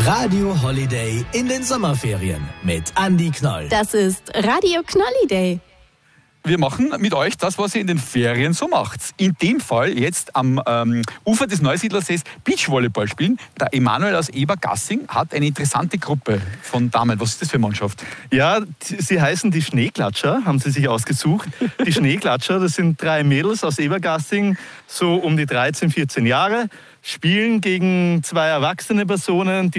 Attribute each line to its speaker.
Speaker 1: Radio Holiday in den Sommerferien mit Andi Knoll.
Speaker 2: Das ist Radio Knolliday.
Speaker 3: Wir machen mit euch das, was ihr in den Ferien so macht. In dem Fall jetzt am Ufer des Neusiedlersees Beachvolleyball spielen. Der Emanuel aus Ebergassing hat eine interessante Gruppe von Damen. Was ist das für eine Mannschaft?
Speaker 4: Ja, sie heißen die Schneeklatscher, haben sie sich ausgesucht. Die Schneeklatscher, das sind 3 Mädels aus Ebergassing, so um die 13, 14 Jahre, spielen gegen 2 erwachsene Personen. Die